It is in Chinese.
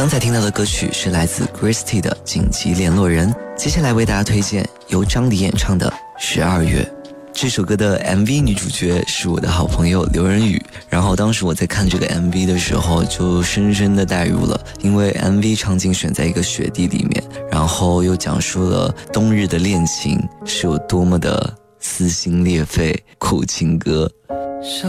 刚才听到的歌曲是来自 Christy 的紧急联络人，接下来为大家推荐由张黎演唱的12月。这首歌的 MV 女主角是我的好朋友刘仁宇，然后当时我在看这个 MV 的时候就深深的带入了，因为 MV 场景选在一个雪地里面，然后又讲述了冬日的恋情是有多么的撕心裂肺苦情歌。